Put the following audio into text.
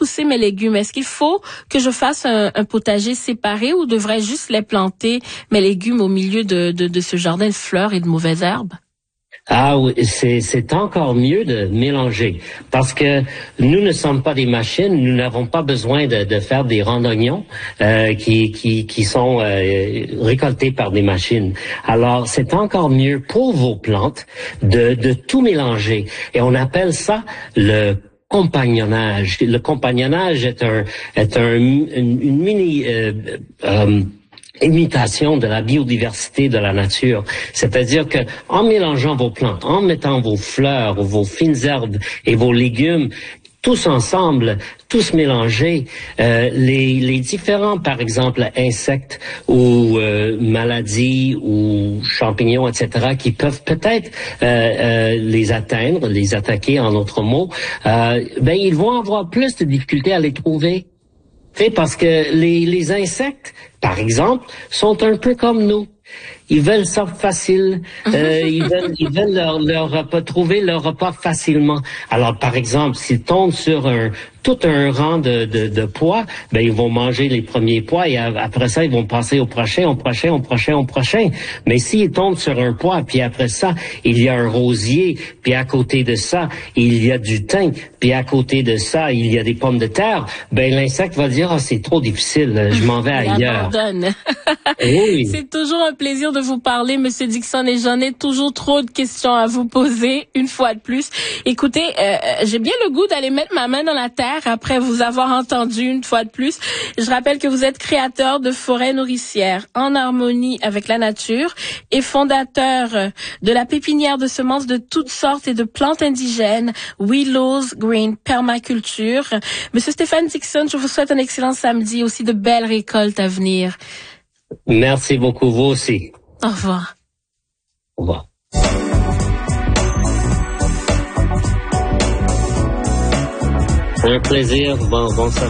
pousser mes légumes? Est-ce qu'il faut que je fasse un potager séparé ou devrais-je juste les planter, mes légumes, au milieu de ce jardin de fleurs et de mauvaises herbes? Ah oui, c'est encore mieux de mélanger parce que nous ne sommes pas des machines, nous n'avons pas besoin de faire des rangs d'oignons qui sont récoltés par des machines. Alors c'est encore mieux pour vos plantes de tout mélanger et on appelle ça le compagnonnage. Le compagnonnage est une mini imitation de la biodiversité de la nature. C'est-à-dire que en mélangeant vos plantes, en mettant vos fleurs, vos fines herbes et vos légumes, tous ensemble, tous mélangés, les différents, par exemple, insectes ou maladies ou champignons, etc., qui peuvent peut-être les atteindre, les attaquer, en d'autres mots, ils vont avoir plus de difficultés à les trouver. Parce que les insectes, par exemple, sont un peu comme nous. Ils veulent ça facile. Ils veulent leur repas, trouver leur repas facilement. Alors, par exemple, s'ils tombent sur tout un rang de pois, ils vont manger les premiers pois et après ça, ils vont passer au prochain. Mais s'ils tombent sur un pois, puis après ça, il y a un rosier, puis à côté de ça, il y a du thym, puis à côté de ça, il y a des pommes de terre, l'insecte va dire, c'est trop difficile, je m'en vais ailleurs. Oui. C'est toujours un plaisir de vous parler, Monsieur Dickson, et j'en ai toujours trop de questions à vous poser, une fois de plus. Écoutez, j'ai bien le goût d'aller mettre ma main dans la terre après vous avoir entendu une fois de plus. Je rappelle que vous êtes créateur de forêts nourricières en harmonie avec la nature et fondateur de la pépinière de semences de toutes sortes et de plantes indigènes, Willows Green Permaculture. Monsieur Stéphane Dickson, je vous souhaite un excellent samedi, aussi de belles récoltes à venir. Merci beaucoup, vous aussi. Au revoir. Au revoir. Un plaisir. Bon